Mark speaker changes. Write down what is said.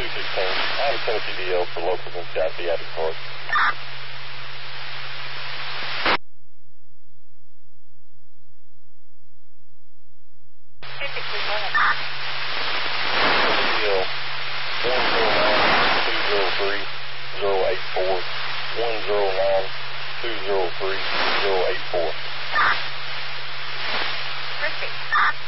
Speaker 1: I'm Tennessee DL for local and Scott the Abbott Park. DL 109-203-084 109-203-084.
Speaker 2: Perfect.